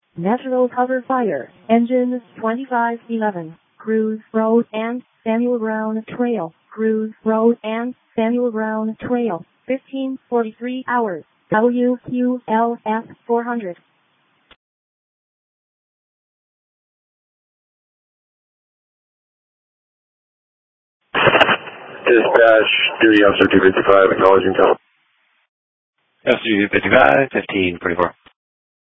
Natural cover fire, engine 2511, Cruise Road and Samuel Brown Trail, Cruise Road and Samuel Brown Trail, 1543 hours, WQLF 400. Dispatch, duty officer 255, acknowledging call. Officer 255, 1544.